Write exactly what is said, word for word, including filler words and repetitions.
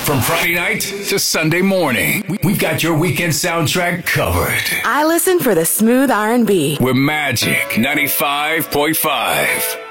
From Friday night to Sunday morning, we- we've got your weekend soundtrack covered. I listen for the smooth R and B. We're Magic ninety-five point five.